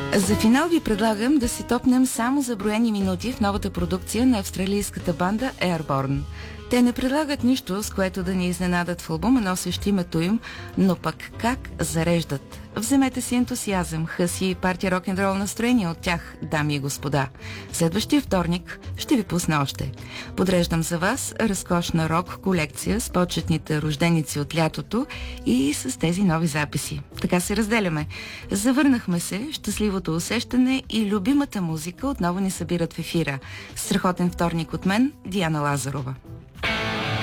За финал ви предлагам да си топнем само за броени минути в новата продукция на австралийската банда Airborne. Те не предлагат нищо, с което да ни изненадат в албума, носещ името им, но пък как зареждат. Вземете си ентусиазъм, хъси и парти рок-н-рол настроение от тях, дами и господа. Следващия вторник ще ви пусна още. Подреждам за вас разкошна рок-колекция с почетните рожденици от лятото и с тези нови записи. Така се разделяме. Завърнахме се, щастливото усещане и любимата музика отново ни събират в ефира. Страхотен вторник от мен, Диана Лазарова.